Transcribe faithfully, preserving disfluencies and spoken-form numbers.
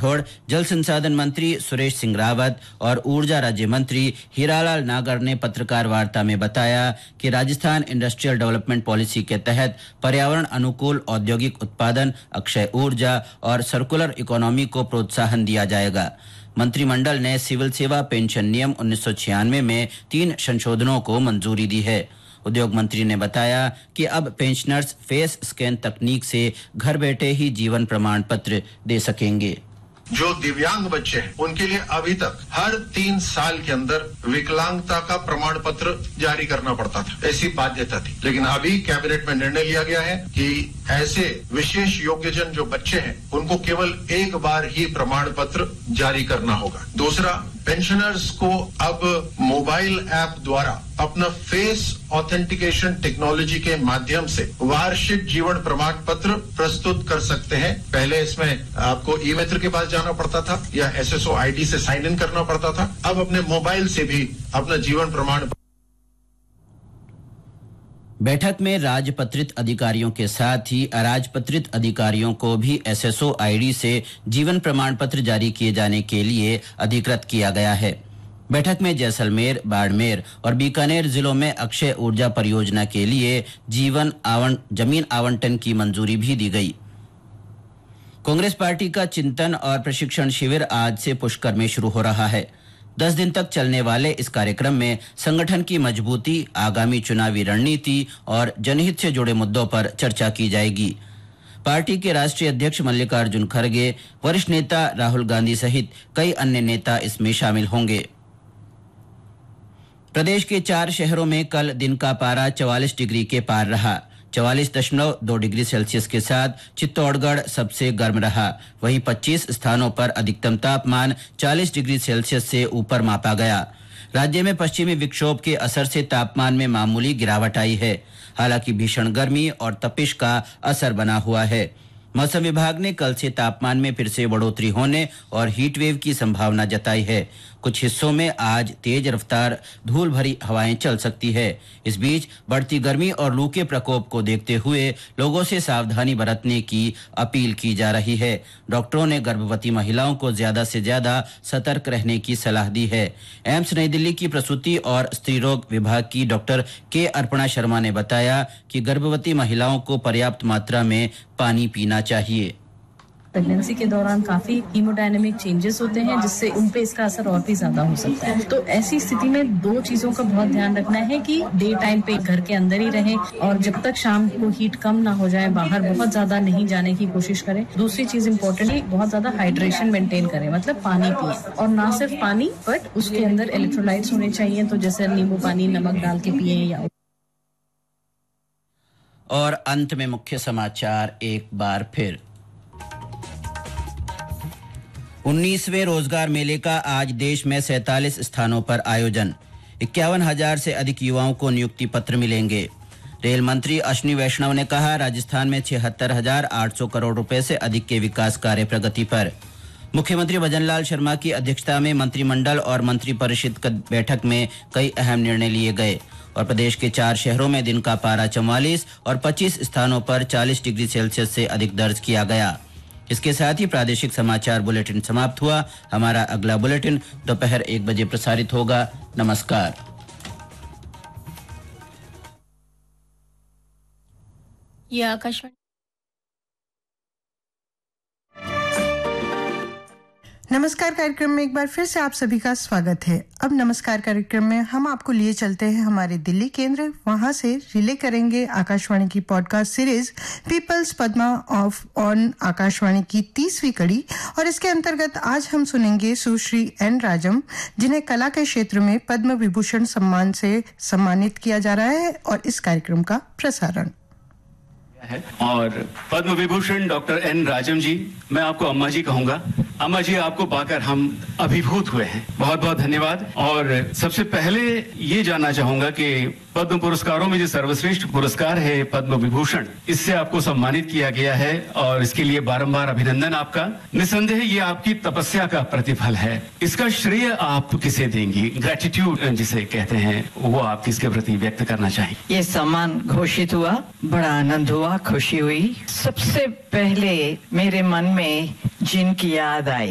राठौड़, जल संसाधन मंत्री सुरेश सिंह रावत और ऊर्जा राज्य मंत्री हीरालाल नागर ने पत्रकार वार्ता में बताया कि राजस्थान इंडस्ट्रियल डेवलपमेंट पॉलिसी के तहत पर्यावरण अनुकूल औद्योगिक उत्पादन, अक्षय ऊर्जा और सर्कुलर इकोनॉमी को प्रोत्साहन दिया जाएगा। मंत्रिमंडल ने सिविल सेवा पेंशन नियम उन्नीस सौ छियानवे में तीन संशोधनों को मंजूरी दी है। उद्योग मंत्री ने बताया कि अब पेंशनर्स फेस स्कैन तकनीक से घर बैठे ही जीवन प्रमाण पत्र दे सकेंगे। जो दिव्यांग बच्चे हैं उनके लिए अभी तक हर तीन साल के अंदर विकलांगता का प्रमाण पत्र जारी करना पड़ता था, ऐसी बाध्यता थी। लेकिन अभी कैबिनेट में निर्णय लिया गया है कि ऐसे विशेष योग्यजन जो बच्चे हैं उनको केवल एक बार ही प्रमाण पत्र जारी करना होगा। दूसरा, पेंशनर्स को अब मोबाइल ऐप द्वारा अपना फेस ऑथेंटिकेशन टेक्नोलॉजी के माध्यम से वार्षिक जीवन प्रमाण पत्र प्रस्तुत कर सकते हैं। पहले इसमें आपको ई मित्र के पास जाना पड़ता था या एसएसओ आईडी से साइन इन करना पड़ता था। अब अपने मोबाइल से भी अपना जीवन प्रमाण। बैठक में राजपत्रित अधिकारियों के साथ ही अराजपत्रित अधिकारियों को भी एसएसओ आईडी से जीवन प्रमाण पत्र जारी किए जाने के लिए अधिकृत किया गया है। बैठक में जैसलमेर, बाड़मेर और बीकानेर जिलों में अक्षय ऊर्जा परियोजना के लिए जीवन आवं, जमीन आवंटन की मंजूरी भी दी गई। कांग्रेस पार्टी का चिंतन और प्रशिक्षण शिविर आज से पुष्कर में शुरू हो रहा है। दस दिन तक चलने वाले इस कार्यक्रम में संगठन की मजबूती, आगामी चुनावी रणनीति और जनहित से जुड़े मुद्दों पर चर्चा की जाएगी। पार्टी के राष्ट्रीय अध्यक्ष मल्लिकार्जुन खड़गे, वरिष्ठ नेता राहुल गांधी सहित कई अन्य नेता इसमें शामिल होंगे। प्रदेश के चार शहरों में कल दिन का पारा चवालीस डिग्री के पार रहा। चवालीस दशमलव दो डिग्री सेल्सियस के साथ चित्तौड़गढ़ सबसे गर्म रहा। वहीं पच्चीस स्थानों पर अधिकतम तापमान चालीस डिग्री सेल्सियस से ऊपर मापा गया। राज्य में पश्चिमी विक्षोभ के असर से तापमान में मामूली गिरावट आई है। हालांकि भीषण गर्मी और तपिश का असर बना हुआ है। मौसम विभाग ने कल से तापमान में फिर से बढ़ोतरी होने और हीट वेव की संभावना जताई है। कुछ हिस्सों में आज तेज रफ्तार धूल भरी हवाएं चल सकती है। इस बीच बढ़ती गर्मी और लू के प्रकोप को देखते हुए लोगों से सावधानी बरतने की अपील की जा रही है। डॉक्टरों ने गर्भवती महिलाओं को ज्यादा से ज्यादा सतर्क रहने की सलाह दी है। एम्स नई दिल्ली की प्रसूति और स्त्री रोग विभाग की डॉक्टर के अर्पणा शर्मा ने बताया कि गर्भवती महिलाओं को पर्याप्त मात्रा में पानी पीना चाहिए। प्रेगनेंसी के दौरान काफी हीमोडायनेमिक चेंजेस होते हैं जिससे उन पे इसका असर और भी ज्यादा हो सकता है। तो ऐसी स्थिति में दो चीजों का बहुत ध्यान रखना है कि डे टाइम पे घर के अंदर ही रहें और जब तक शाम को हीट कम ना हो जाए बाहर बहुत ज्यादा नहीं जाने की कोशिश करें। दूसरी चीज इम्पोर्टेंट है बहुत ज्यादा हाइड्रेशन मेंटेन करें, मतलब पानी पिए और ना सिर्फ पानी बट उसके अंदर इलेक्ट्रोलाइट्स होने चाहिए, तो जैसे नींबू पानी नमक डाल के पिए। या और अंत में मुख्य समाचार एक बार फिर। उन्नीसवें रोजगार मेले का आज देश में सैंतालीस स्थानों पर आयोजन। इक्यावन हजार से अधिक युवाओं को नियुक्ति पत्र मिलेंगे। रेल मंत्री अश्विनी वैष्णव ने कहा राजस्थान में छिहत्तर हजार आठ सौ करोड़ रुपए से अधिक के विकास कार्य प्रगति पर। मुख्यमंत्री भजनलाल शर्मा की अध्यक्षता में मंत्रिमंडल और मंत्रिपरिषद की बैठक में कई अहम निर्णय लिए गए और प्रदेश के चार शहरों में दिन का पारा चौवालीस और पच्चीस स्थानों पर चालीस डिग्री सेल्सियस से अधिक दर्ज किया गया। इसके साथ ही प्रादेशिक समाचार बुलेटिन समाप्त हुआ। हमारा अगला बुलेटिन दोपहर एक बजे प्रसारित होगा। नमस्कार। ये आकाशवाणी। नमस्कार कार्यक्रम में एक बार फिर से आप सभी का स्वागत है। अब नमस्कार कार्यक्रम में हम आपको लिए चलते हैं हमारे दिल्ली केंद्र, वहां से रिले करेंगे आकाशवाणी की podcast series peoples Padma of on Akashvani की तीसवीं कड़ी। और इसके अंतर्गत आज हम सुनेंगे सुश्री एन राजम, जिन्हें कला के क्षेत्र में पद्म विभूषण सम्मान से सम्मानित किया जा रहा है, और इस कार्यक्रम का प्रसारण है। और पद्म विभूषण डॉक्टर एन राजम जी, मैं आपको अम्मा जी कहूंगा। अम्मा जी, आपको पाकर हम अभिभूत हुए हैं, बहुत बहुत धन्यवाद। और सबसे पहले ये जानना चाहूंगा कि पद्म पुरस्कारों में जो सर्वश्रेष्ठ पुरस्कार है पद्म विभूषण, इससे आपको सम्मानित किया गया है और इसके लिए बारंबार अभिनंदन आपका। निसंदेह ये आपकी तपस्या का प्रतिफल है। इसका श्रेय आप किसे देंगी? ग्रेटिट्यूड जिसे कहते हैं, वो आप किसके प्रति व्यक्त करना चाहेंगे? ये सम्मान घोषित हुआ, बड़ा आनंद हुआ, खुशी हुई। सबसे पहले मेरे मन में जिनकी याद आई